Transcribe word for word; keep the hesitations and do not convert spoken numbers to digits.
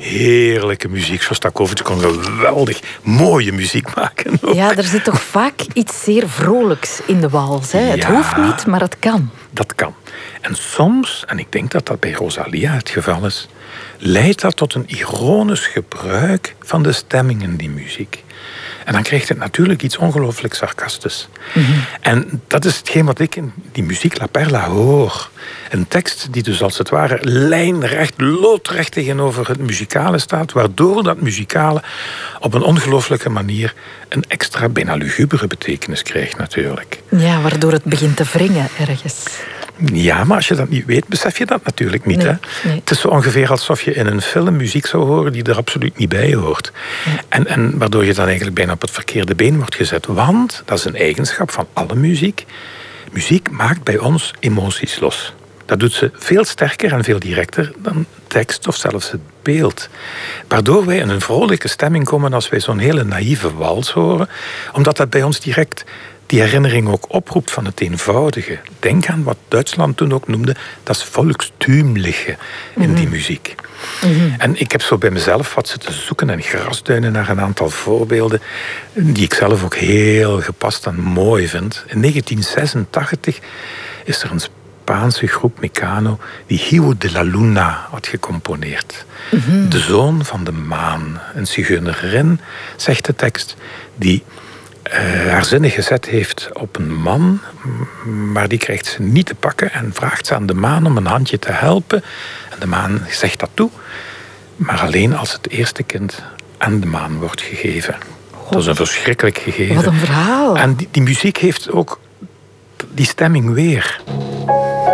heerlijke muziek. Shostakovich kon geweldig mooie muziek maken. Ook. Ja, er zit toch vaak iets zeer vrolijks in de wals. Hè? Het ja, hoeft niet, maar het kan. Dat kan. En soms, en ik denk dat dat bij Rosalia het geval is, leidt dat tot een ironisch gebruik van de stemming in die muziek. En dan krijgt het natuurlijk iets ongelooflijk sarcastisch. Mm-hmm. En dat is hetgeen wat ik in die muziek La Perla hoor. Een tekst die dus als het ware lijnrecht, loodrecht tegenover het muzikale staat, waardoor dat muzikale op een ongelooflijke manier een extra bijna lugubere betekenis krijgt natuurlijk. Ja, waardoor het begint te wringen ergens. Ja, maar als je dat niet weet, besef je dat natuurlijk niet. Nee, hè? Nee. Het is zo ongeveer alsof je in een film muziek zou horen die er absoluut niet bij hoort. Nee. En, en waardoor je dan eigenlijk bijna op het verkeerde been wordt gezet. Want, dat is een eigenschap van alle muziek, muziek maakt bij ons emoties los. Dat doet ze veel sterker en veel directer dan tekst of zelfs het beeld. Waardoor wij in een vrolijke stemming komen als wij zo'n hele naïeve wals horen. Omdat dat bij ons direct die herinnering ook oproept van het eenvoudige. Denk aan wat Duitsland toen ook noemde, dat is volkstuumliche in mm-hmm. die muziek. Mm-hmm. En ik heb zo bij mezelf wat zitten zoeken en grasduinen naar een aantal voorbeelden die ik zelf ook heel gepast en mooi vind. In negentien zesentachtig is er een Spaanse groep Mecano die Hijo de la Luna had gecomponeerd. Mm-hmm. De zoon van de maan. Een zigeunerin, zegt de tekst, die Uh, haar zinnen gezet heeft op een man, maar die krijgt ze niet te pakken en vraagt ze aan de maan om een handje te helpen. En de maan zegt dat toe, maar alleen als het eerste kind aan de maan wordt gegeven. Dat is een verschrikkelijk gegeven. Wat een verhaal. En die, die muziek heeft ook die stemming weer.